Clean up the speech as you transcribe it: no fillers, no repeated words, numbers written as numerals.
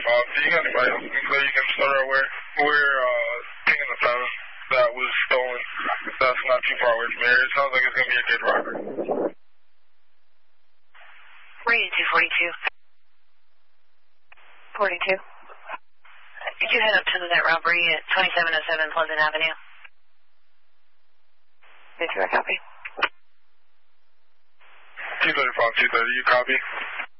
Do you got anybody else so you can start out where King of the Fountain that was stolen? That's not too far away from here. It sounds like it's going to be a good robbery. Radio 242. 42. Did you head up to that robbery at 2707 Pleasant Avenue? Did you copy? 235, 230, you copy?